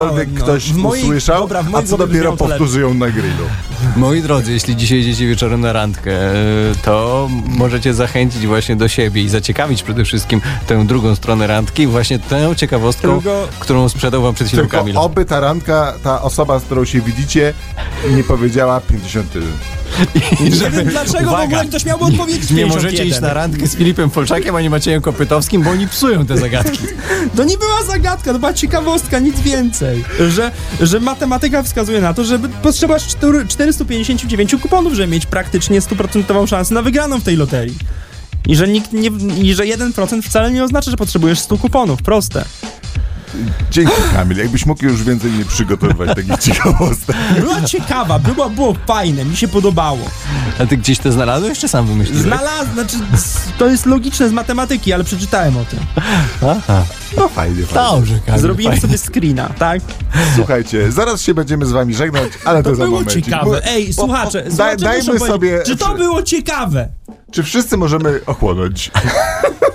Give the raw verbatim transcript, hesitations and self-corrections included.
ktoś no, moich, usłyszał, dobra, a co dopiero powtórzy ją na grillu. Moi drodzy, jeśli dzisiaj idziecie wieczorem na randkę, to możecie zachęcić właśnie do siebie i zaciekawić przede wszystkim tę drugą stronę randki, właśnie tę ciekawostką, Tylko... którą sprzedał wam przed chwilą Tylko Kamil. oby ta randka, ta osoba, z którą się widzicie, nie powiedziała pięćdziesiąt jeden. Nie wiem dlaczego Uwaga, w ogóle ktoś miałby odpowiedzieć Nie pięćdziesiąt jeden. możecie iść na randkę z Filipem Folczakiem ani Maciejem Kopytowskim, bo oni psują te zagadki. To nie była zagadka, to była ciekawostka, nic więcej. Że, że matematyka wskazuje na to, że potrzebowasz czterysta pięćdziesiąt dziewięć kuponów, żeby mieć praktycznie stuprocentową szansę na wygraną w tej loterii. I że, nikt nie, I że jeden procent wcale nie oznacza, że potrzebujesz stu kuponów. Proste. Dzięki, Kamil. Jakbyś mógł już więcej nie przygotowywać takich ciekawostek. Była ciekawa, było, było fajne, mi się podobało. A ty gdzieś to znalazłeś, czy sam wymyśliłeś? Znalazłem, znaczy to jest logiczne z matematyki, ale przeczytałem o tym. Aha. No fajnie, fajnie. Dobrze, Kamil. Zrobiłem fajnie. sobie screena, tak? Słuchajcie, zaraz się będziemy z wami żegnać, ale to, To za było momencik. ciekawe. Ej, Bo- słuchacze, bo- słuchacze daj, muszą dajmy powiedzieć, sobie... czy to było ciekawe? Czy wszyscy możemy ochłonąć?